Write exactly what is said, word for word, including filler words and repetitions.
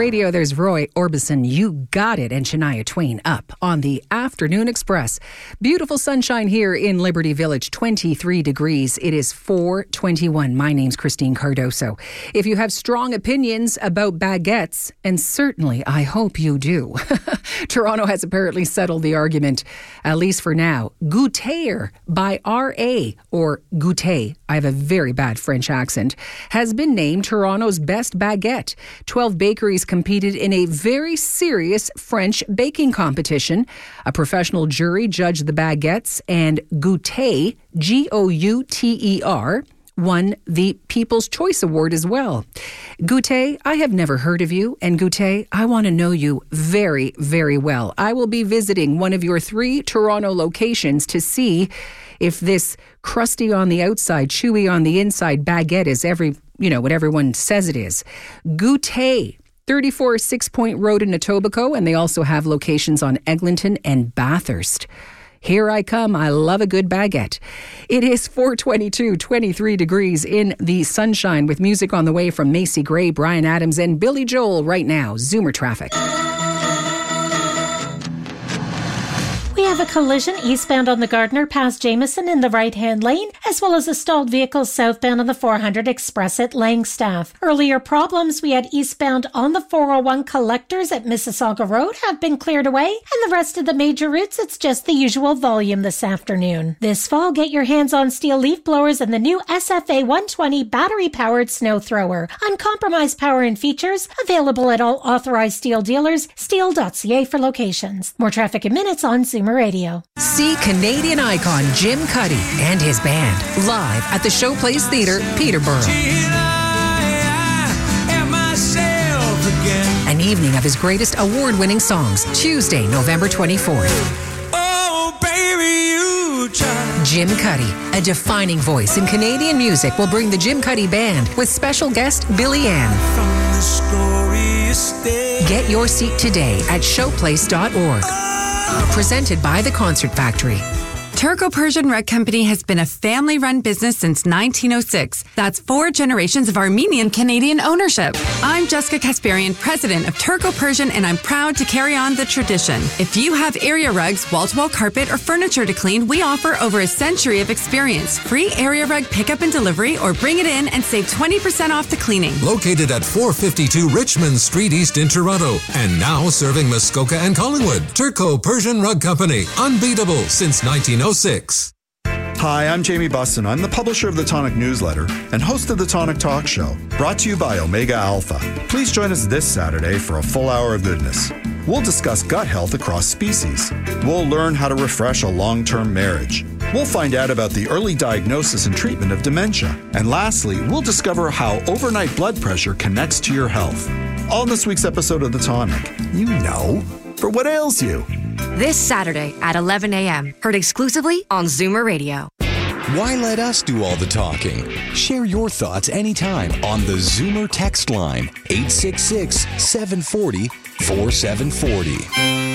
Radio, there's Roy Orbison. You got it. And Shania Twain up on the Afternoon Express. Beautiful sunshine here in Liberty Village, twenty-three degrees. It is four twenty-one. My name's Christine Cardoso. If you have strong opinions about baguettes, and certainly I hope you do, Toronto has apparently settled the argument, at least for now. Goûter by R A, or Goûter, I have a very bad French accent, has been named Toronto's best baguette. Twelve bakeries competed in a very serious French baking competition. A professional jury judged the baguettes, and Goûter, G O U T E R, won the People's Choice Award as well. Goûter, I have never heard of you, and Goûter, I want to know you very, very well. I will be visiting one of your three Toronto locations to see if this crusty on the outside, chewy on the inside baguette is every, you know, what everyone says it is. Goûter, thirty-four Six Point Road in Etobicoke, and they also have locations on Eglinton and Bathurst. Here I come. I love a good baguette. It is four twenty-two, twenty-three degrees in the sunshine with music on the way from Macy Gray, Brian Adams, and Billy Joel right now. Zoomer traffic. We have a collision eastbound on the Gardiner past Jameson in the right-hand lane, as well as a stalled vehicle southbound on the four hundred Express at Langstaff. Earlier problems we had eastbound on the four oh one Collectors at Mississauga Road have been cleared away, and the rest of the major routes, it's just the usual volume this afternoon. This fall, get your hands on steel leaf blowers and the new S F A one twenty battery-powered snow thrower. Uncompromised power and features, available at all authorized steel dealers, steel dot c a for locations. More traffic in minutes on Zoomer Radio. See Canadian icon Jim Cuddy and his band live at the Showplace Theatre, Peterborough. An evening of his greatest award-winning songs, Tuesday, November twenty-fourth. Oh, baby, you try. Jim Cuddy, a defining voice in Canadian music, will bring the Jim Cuddy Band with special guest Billy Ann. From the story estate. Get your seat today at showplace dot org. Presented by the Concert Factory. Turco-Persian Rug Company has been a family-run business since nineteen oh six. That's four generations of Armenian-Canadian ownership. I'm Jessica Kasparian, president of Turco-Persian, and I'm proud to carry on the tradition. If you have area rugs, wall-to-wall carpet, or furniture to clean, we offer over a century of experience. Free area rug pickup and delivery, or bring it in and save twenty percent off the cleaning. Located at four fifty-two Richmond Street East in Toronto, and now serving Muskoka and Collingwood. Turco-Persian Rug Company, unbeatable since nineteen oh six. Hi, I'm Jamie Buston. I'm the publisher of the Tonic newsletter and host of the Tonic Talk Show, brought to you by Omega Alpha. Please join us this Saturday for a full hour of goodness. We'll discuss gut health across species. We'll learn how to refresh a long-term marriage. We'll find out about the early diagnosis and treatment of dementia. And lastly, we'll discover how overnight blood pressure connects to your health. All in this week's episode of The Tonic. You know, for what ails you. This Saturday at eleven a.m. Heard exclusively on Zoomer Radio. Why let us do all the talking? Share your thoughts anytime on the Zoomer text line, eight six six, seven four zero, four seven four zero.